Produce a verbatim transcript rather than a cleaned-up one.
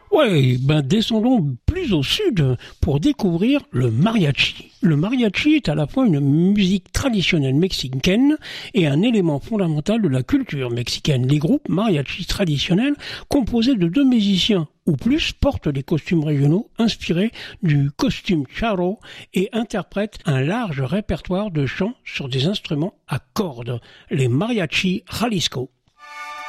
Ouais, ben descendons plus au sud pour découvrir le mariachi. Le mariachi est à la fois une musique traditionnelle mexicaine et un élément fondamental de la culture mexicaine. Les groupes mariachis traditionnels, composés de deux musiciens ou plus, portent des costumes régionaux inspirés du costume charro et interprètent un large répertoire de chants sur des instruments à cordes, les mariachis Jalisco.